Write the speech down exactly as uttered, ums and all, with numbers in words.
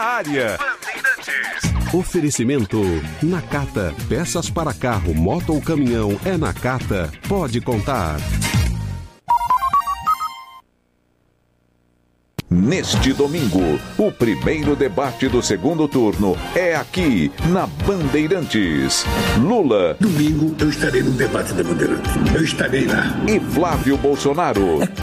área. Oferecimento Nakata. Peças para carro, moto ou caminhão é Nakata. Pode contar. Neste domingo, o primeiro debate do segundo turno é aqui, na Bandeirantes. Lula. Domingo eu estarei no debate da Bandeirantes. Eu estarei lá. E Flávio Bolsonaro.